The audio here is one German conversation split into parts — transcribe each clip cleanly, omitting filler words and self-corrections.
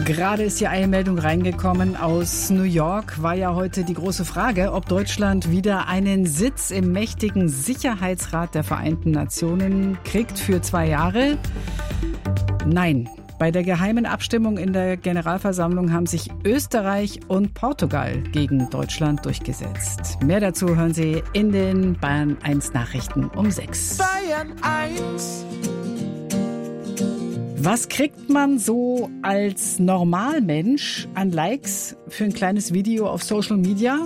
Gerade ist die Eilmeldung reingekommen aus New York. War ja heute die große Frage, ob Deutschland wieder einen Sitz im mächtigen Sicherheitsrat der Vereinten Nationen kriegt für 2 Jahre. Nein. Bei der geheimen Abstimmung in der Generalversammlung haben sich Österreich und Portugal gegen Deutschland durchgesetzt. Mehr dazu hören Sie in den Bayern 1 Nachrichten um 6. Bayern 1. Was kriegt man so als Normalmensch an Likes für ein kleines Video auf Social Media?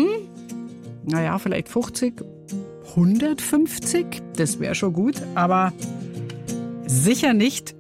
Naja, vielleicht 50, 150, das wäre schon gut, aber sicher nicht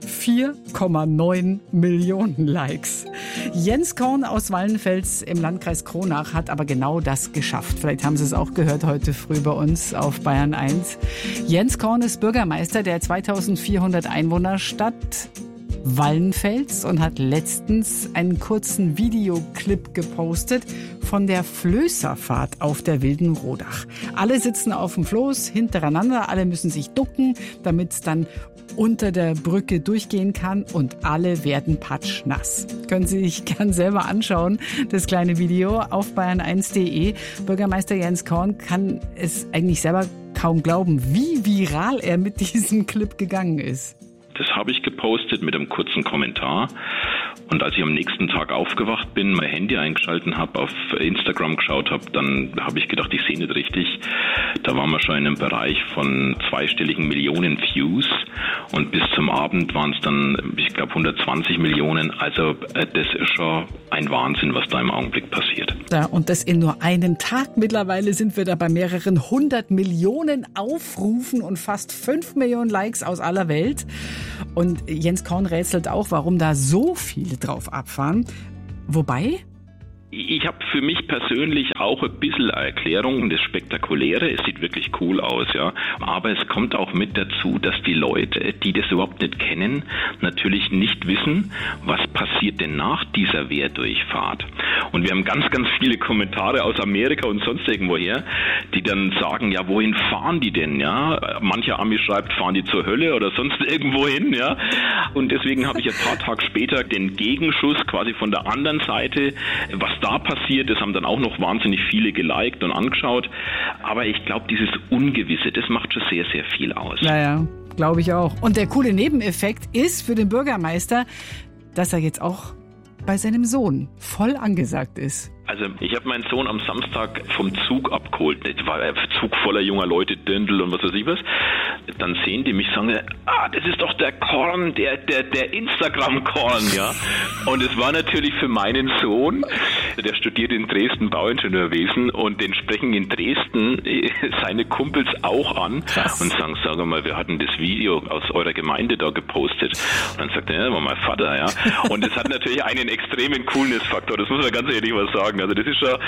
4,9 Millionen Likes. Jens Korn aus Wallenfels im Landkreis Kronach hat aber genau das geschafft. Vielleicht haben Sie es auch gehört heute früh bei uns auf Bayern 1. Jens Korn ist Bürgermeister der 2400 Einwohnerstadt Wallenfels und hat letztens einen kurzen Videoclip gepostet von der Flößerfahrt auf der Wilden Rodach. Alle sitzen auf dem Floß hintereinander, alle müssen sich ducken, damit es dann unter der Brücke durchgehen kann und alle werden patschnass. Können Sie sich gern selber anschauen, das kleine Video auf bayern1.de. Bürgermeister Jens Korn kann es eigentlich selber kaum glauben, wie viral er mit diesem Clip gegangen ist. Das habe ich gepostet mit einem kurzen Kommentar. Und als ich am nächsten Tag aufgewacht bin, mein Handy eingeschalten habe, auf Instagram geschaut habe, dann habe ich gedacht, ich sehe nicht richtig. Da waren wir schon in einem Bereich von zweistelligen Millionen Views. Und bis zum Abend waren es dann, ich glaube, 120 Millionen. Also das ist schon ein Wahnsinn, was da im Augenblick passiert. Ja, und das in nur einem Tag. Mittlerweile sind wir da bei mehreren 100 Millionen Aufrufen und fast 5 Millionen Likes aus aller Welt. Und Jens Korn rätselt auch, warum da so viele drauf abfahren. Wobei... Ich habe für mich persönlich auch ein bisschen eine Erklärung, das Spektakuläre, es sieht wirklich cool aus, ja. Aber es kommt auch mit dazu, dass die Leute, die das überhaupt nicht kennen, natürlich nicht wissen, was passiert denn nach dieser Wehrdurchfahrt. Und wir haben ganz, ganz viele Kommentare aus Amerika und sonst irgendwoher, die dann sagen, ja, wohin fahren die denn, ja? Mancher Ami schreibt, fahren die zur Hölle oder sonst irgendwo hin, ja? Und deswegen habe ich ein paar Tage später den Gegenschuss quasi von der anderen Seite, was da passiert, das haben dann auch noch wahnsinnig viele geliked und angeschaut. Aber ich glaube, dieses Ungewisse, das macht schon sehr, sehr viel aus. Naja, glaube ich auch. Und der coole Nebeneffekt ist für den Bürgermeister, dass er jetzt auch bei seinem Sohn voll angesagt ist. Also ich habe meinen Sohn am Samstag vom Zug abgeholt. Das war ein Zug voller junger Leute, Dirndl und was weiß ich was. Dann sehen die mich, sagen, das ist doch der Korn, der Instagram-Korn, ja. Und es war natürlich für meinen Sohn, der studiert in Dresden Bauingenieurwesen und den sprechen in Dresden seine Kumpels auch an. Krass. Und sagen, sag mal, wir hatten das Video aus eurer Gemeinde da gepostet. Und dann sagt er, ja, war mein Vater, ja. Und das hat natürlich einen extremen Coolness-Faktor, das muss man ganz ehrlich mal sagen. Also das ist schon,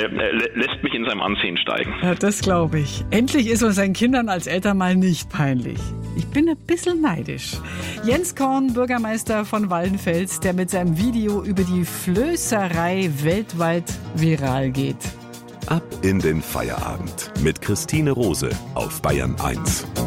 lässt mich in seinem Ansehen steigen. Ja, das glaube ich. Endlich ist uns seinen Kindern als Eltern mal nicht peinlich. Ich bin ein bisschen neidisch. Jens Korn, Bürgermeister von Wallenfels, der mit seinem Video über die Flößerei weltweit viral geht. Ab in den Feierabend mit Christine Rose auf Bayern 1.